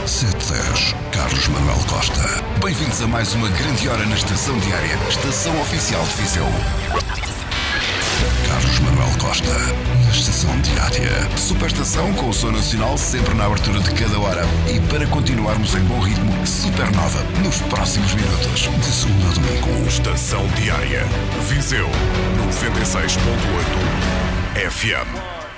710, Carlos Manuel Costa. Bem-vindos a mais uma grande hora na Estação Diária, Estação Oficial de Viseu. Carlos Manuel Costa, na Estação Diária. Superestação com o som nacional sempre na abertura de cada hora. E para continuarmos em bom ritmo, Supernova nos próximos minutos. De segunda a domingo. Estação Diária, Viseu 96.8 FM.